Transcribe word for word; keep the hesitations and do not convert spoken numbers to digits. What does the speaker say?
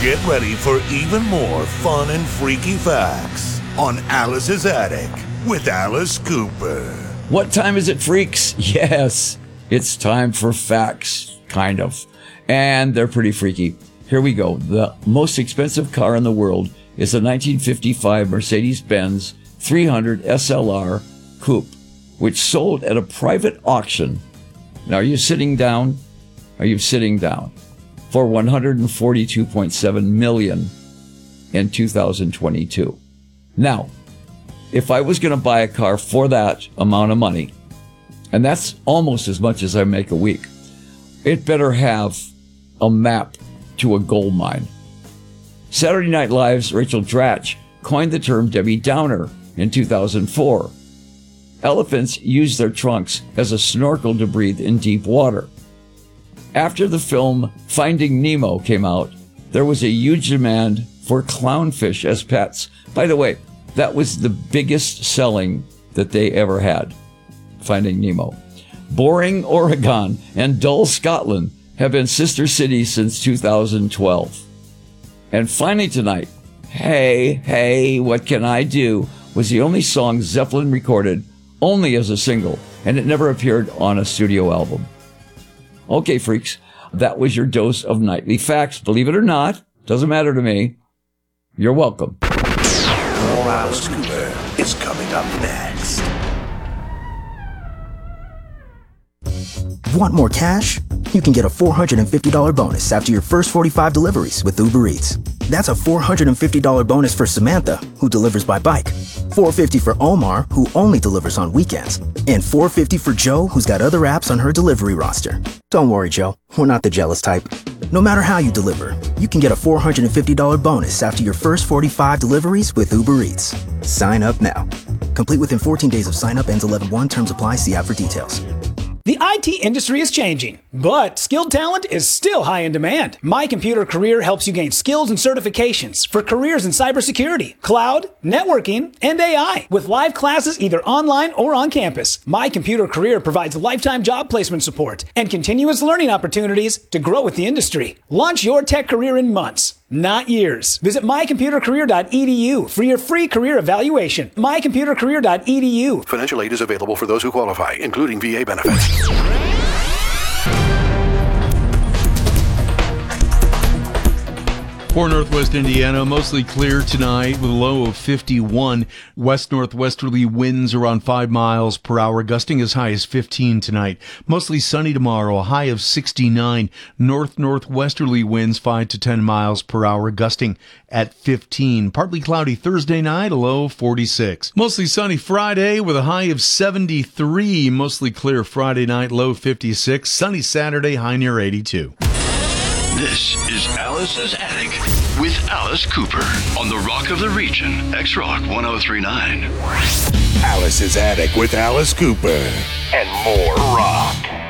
Get ready for even more fun and freaky facts on Alice's Attic with Alice Cooper. What time is it, freaks? Yes, it's time for facts, kind of. And they're pretty freaky. Here we go. The most expensive car in the world is a nineteen fifty-five Mercedes-Benz three hundred S L R Coupe, which sold at a private auction. Now, are you sitting down? Are you sitting down? For one hundred forty-two point seven million dollars in two thousand twenty-two. Now, if I was going to buy a car for that amount of money, and that's almost as much as I make a week, it better have a map to a gold mine. Saturday Night Live's Rachel Dratch coined the term Debbie Downer in two thousand four. Elephants use their trunks as a snorkel to breathe in deep water. After the film Finding Nemo came out, there was a huge demand for clownfish as pets. By the way, that was the biggest selling that they ever had, Finding Nemo. Boring, Oregon, and dull Scotland have been sister cities since two thousand twelve. And finally tonight, Hey, Hey, What Can I Do was the only song Zeppelin recorded only as a single, and it never appeared on a studio album. Okay, freaks, that was your dose of nightly facts. Believe it or not, doesn't matter to me. You're welcome. More Alice Cooper is coming up next. Want more cash? You can get a four hundred fifty dollars bonus after your first forty-five deliveries with Uber Eats. That's a four hundred fifty dollars bonus for Samantha, who delivers by bike, four hundred fifty dollars for Omar, who only delivers on weekends, and four hundred fifty dollars for Joe, who's got other apps on her delivery roster. Don't worry, Joe, we're not the jealous type. No matter how you deliver, you can get a four hundred fifty dollars bonus after your first forty-five deliveries with Uber Eats. Sign up now. Complete within fourteen days of sign up, ends eleven one. Terms apply. See app for details. The I T industry is changing, but skilled talent is still high in demand. My Computer Career helps you gain skills and certifications for careers in cybersecurity, cloud, networking, and A I. With live classes either online or on campus, My Computer Career provides lifetime job placement support and continuous learning opportunities to grow with the industry. Launch your tech career in months, not years. Visit my computer career dot e d u for your free career evaluation. my computer career dot e d u. Financial aid is available for those who qualify, including V A benefits. For Northwest Indiana, mostly clear tonight with a low of fifty-one. West-northwesterly winds around five miles per hour, gusting as high as fifteen tonight. Mostly sunny tomorrow, a high of sixty-nine. North-northwesterly winds five to ten miles per hour, gusting at fifteen. Partly cloudy Thursday night, a low of forty-six. Mostly sunny Friday with a high of seventy-three. Mostly clear Friday night, low fifty-six. Sunny Saturday, high near eighty-two. This is Alice's Attic with Alice Cooper on the Rock of the Region, X-Rock one oh three point nine. Alice's Attic with Alice Cooper and more rock.